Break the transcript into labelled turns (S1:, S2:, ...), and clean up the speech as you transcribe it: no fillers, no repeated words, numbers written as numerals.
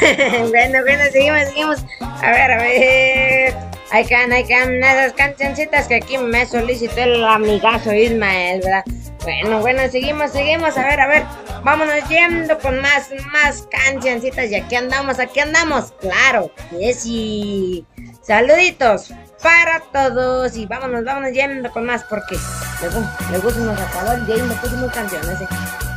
S1: Bueno, seguimos. A ver. Ahí can, esas cancioncitas que aquí me solicitó el amigazo Ismael, ¿verdad? Bueno, seguimos. A ver. Vámonos yendo con más cancioncitas y aquí andamos. Claro que sí. Saluditos para todos y vámonos yendo con más porque luego nos acabó el día y no pusimos canciones.